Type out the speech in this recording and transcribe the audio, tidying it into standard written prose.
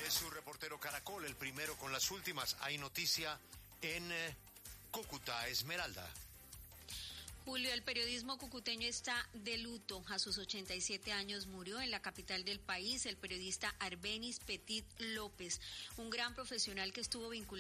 Es su reportero Caracol, el primero con las últimas. Hay noticia en Cúcuta, Esmeralda. Julio, el periodismo cucuteño está de luto. A sus 87 años murió en la capital del país el periodista Arbenis Petit López, un gran profesional que estuvo vinculado